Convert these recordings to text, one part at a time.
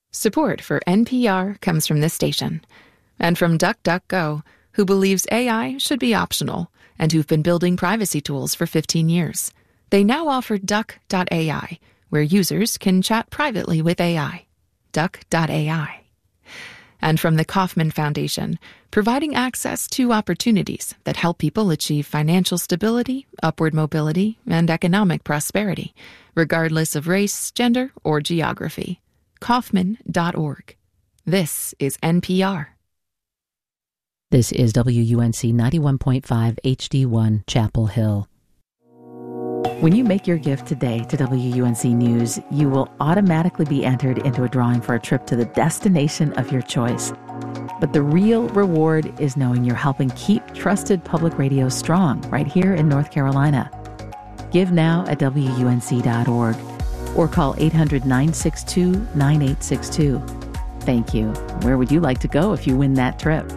Support for NPR comes from this station and from DuckDuckGo, who believes AI should be optional and who've been building privacy tools for 15 years. They now offer Duck.ai, where users can chat privately with AI. Duck.ai. And from the Kauffman Foundation, providing access to opportunities that help people achieve financial stability, upward mobility, and economic prosperity, regardless of race, gender, or geography. Kauffman.org. This is NPR. This is WUNC 91.5 HD1 Chapel Hill. When you make your gift today to WUNC News, you will automatically be entered into a drawing for a trip to the destination of your choice. But the real reward is knowing you're helping keep trusted public radio strong right here in North Carolina. Give now at WUNC.org or call 800-962-9862. Thank you. Where would you like to go if you win that trip?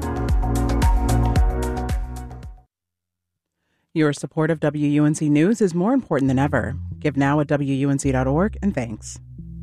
Your support of WUNC News is more important than ever. Give now at WUNC.org, and thanks.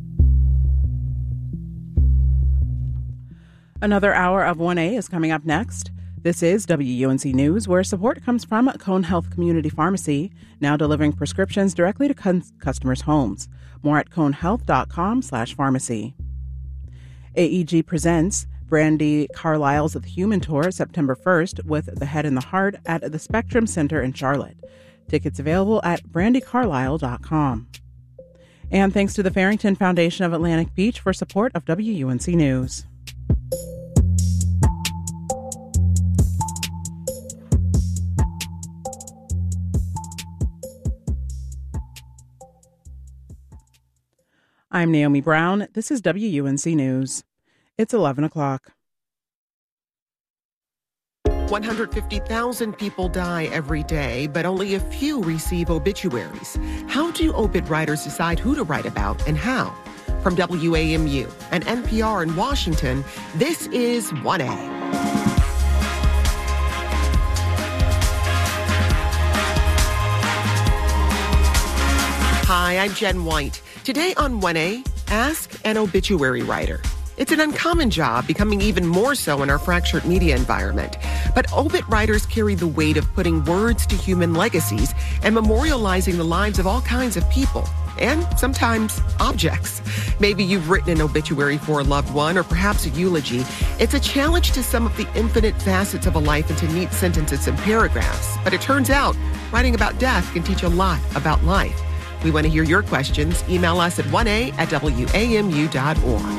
Another hour of 1A is coming up next. This is WUNC News, where support comes from Cone Health Community Pharmacy, now delivering prescriptions directly to customers' homes. More at conehealth.com/pharmacy. AEG presents Brandi Carlile's The Human Tour, September 1st, with The Head and the Heart at the Spectrum Center in Charlotte. Tickets available at brandicarlile.com. And thanks to the Farrington Foundation of Atlantic Beach for support of WUNC News. I'm Naomi Brown. This is WUNC News. It's 11 o'clock. 150,000 people die every day, but only a few receive obituaries. How do obit writers decide who to write about and how? From WAMU and NPR in Washington, this is 1A. Hi, I'm Jen White. Today on 1A, ask an obituary writer. It's an uncommon job, becoming even more so in our fractured media environment. But obit writers carry the weight of putting words to human legacies and memorializing the lives of all kinds of people, and sometimes objects. Maybe you've written an obituary for a loved one or perhaps a eulogy. It's a challenge to sum up the infinite facets of a life into neat sentences and paragraphs. But it turns out writing about death can teach a lot about life. We want to hear your questions. Email us at 1a@wamu.org.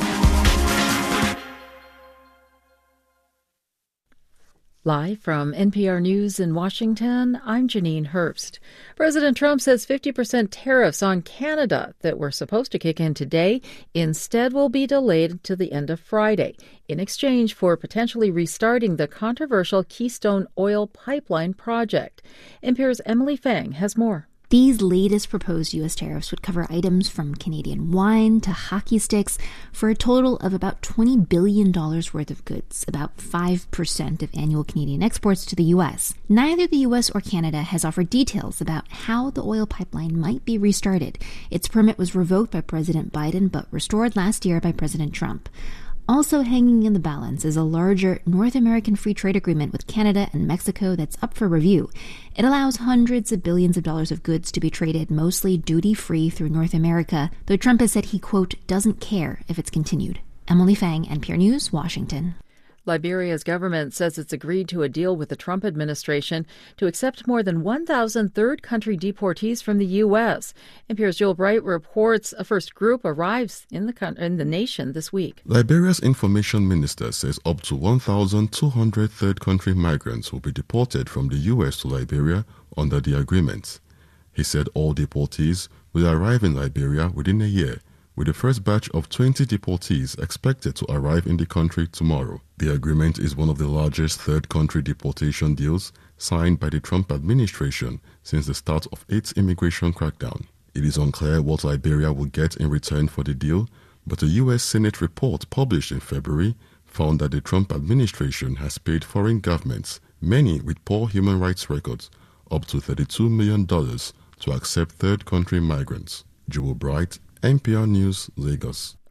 Live from NPR News in Washington, I'm Janine Herbst. President Trump says 50% tariffs on Canada that were supposed to kick in today instead will be delayed to the end of Friday in exchange for potentially restarting the controversial Keystone Oil Pipeline project. NPR's Emily Fang has more. These latest proposed U.S. tariffs would cover items from Canadian wine to hockey sticks for a total of about $20 billion worth of goods, about 5% of annual Canadian exports to the U.S. Neither the U.S. or Canada has offered details about how the oil pipeline might be restarted. Its permit was revoked by President Biden but restored last year by President Trump. Also hanging in the balance is a larger North American free trade agreement with Canada and Mexico that's up for review. It allows hundreds of billions of dollars of goods to be traded mostly duty-free through North America, though Trump has said he, quote, doesn't care if it's continued. Emily Fang, NPR News, Washington. Liberia's government says it's agreed to a deal with the Trump administration to accept more than 1,000 third-country deportees from the U.S. NPR's Joel Bright reports a first group arrives in the nation this week. Liberia's information minister says up to 1,200 third-country migrants will be deported from the U.S. to Liberia under the agreement. He said all deportees will arrive in Liberia within a year, with the first batch of 20 deportees expected to arrive in the country tomorrow. The agreement is one of the largest third-country deportation deals signed by the Trump administration since the start of its immigration crackdown. It is unclear what Liberia will get in return for the deal, but a U.S. Senate report published in February found that the Trump administration has paid foreign governments, many with poor human rights records, up to $32 million to accept third-country migrants. Joel Bright, NPR News, Lagos.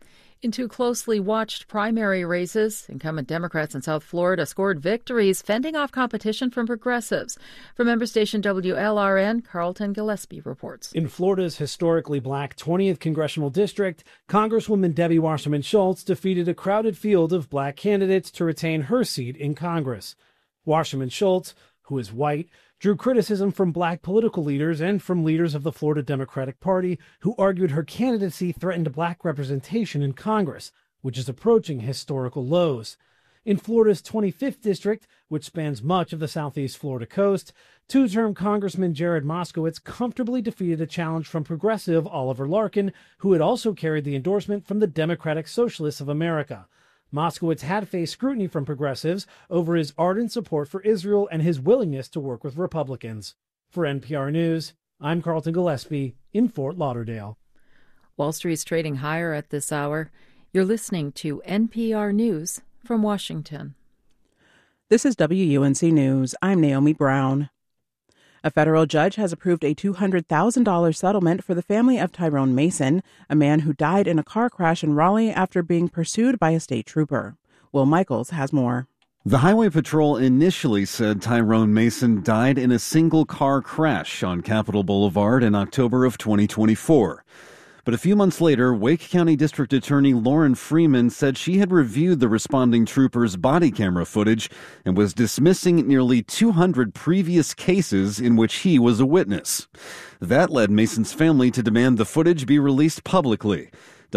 In two closely watched primary races, incumbent Democrats in South Florida scored victories, fending off competition from progressives. From member station WLRN, Carlton Gillespie reports. In Florida's historically black 20th congressional district, Congresswoman Debbie Wasserman Schultz defeated a crowded field of black candidates to retain her seat in Congress. Wasserman Schultz, who is white, drew criticism from black political leaders and from leaders of the Florida Democratic Party who argued her candidacy threatened black representation in Congress, which is approaching historical lows. In Florida's 25th district, which spans much of the southeast Florida coast, two-term Congressman Jared Moskowitz comfortably defeated a challenge from progressive Oliver Larkin, who had also carried the endorsement from the Democratic Socialists of America. Moskowitz had faced scrutiny from progressives over his ardent support for Israel and his willingness to work with Republicans. For NPR News, I'm Carlton Gillespie in Fort Lauderdale. Wall Street's trading higher at this hour. You're listening to NPR News from Washington. This is WUNC News. I'm Naomi Brown. A federal judge has approved a $200,000 settlement for the family of Tyrone Mason, a man who died in a car crash in Raleigh after being pursued by a state trooper. Will Michaels has more. The Highway Patrol initially said Tyrone Mason died in a single car crash on Capitol Boulevard in October of 2024. But a few months later, Wake County District Attorney Lauren Freeman said she had reviewed the responding trooper's body camera footage and was dismissing nearly 200 previous cases in which he was a witness. That led Mason's family to demand the footage be released publicly.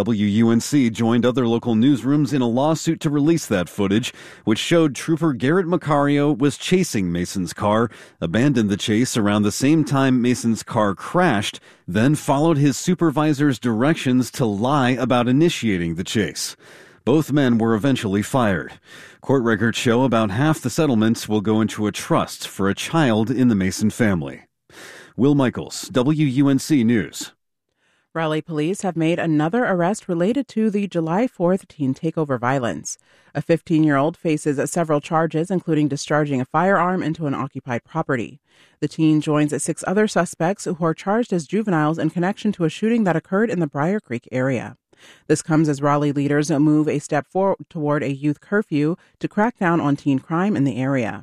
WUNC joined other local newsrooms in a lawsuit to release that footage, which showed Trooper Garrett Macario was chasing Mason's car, abandoned the chase around the same time Mason's car crashed, then followed his supervisor's directions to lie about initiating the chase. Both men were eventually fired. Court records show about half the settlements will go into a trust for a child in the Mason family. Will Michaels, WUNC News. Raleigh police have made another arrest related to the July 4th teen takeover violence. A 15-year-old faces several charges, including discharging a firearm into an occupied property. The teen joins 6 other suspects who are charged as juveniles in connection to a shooting that occurred in the Briar Creek area. This comes as Raleigh leaders move a step forward toward a youth curfew to crack down on teen crime in the area.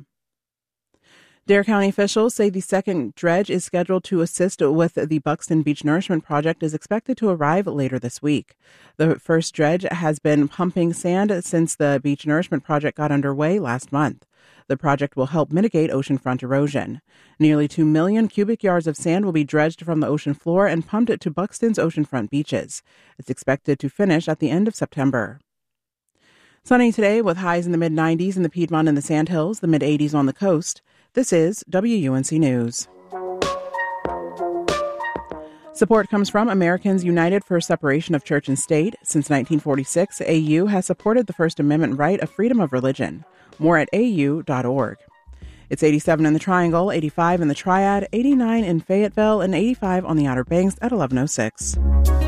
Dare County officials say the second dredge is scheduled to assist with the Buxton Beach Nourishment Project is expected to arrive later this week. The first dredge has been pumping sand since the Beach Nourishment Project got underway last month. The project will help mitigate oceanfront erosion. Nearly 2 million cubic yards of sand will be dredged from the ocean floor and pumped to Buxton's oceanfront beaches. It's expected to finish at the end of September. Sunny today with highs in the mid-90s in the Piedmont and the Sandhills, the mid-80s on the coast. This is WUNC News. Support comes from Americans United for Separation of Church and State. Since 1946, AU has supported the First Amendment right of freedom of religion. More at au.org. It's 87 in the Triangle, 85 in the Triad, 89 in Fayetteville, and 85 on the Outer Banks at 11:06.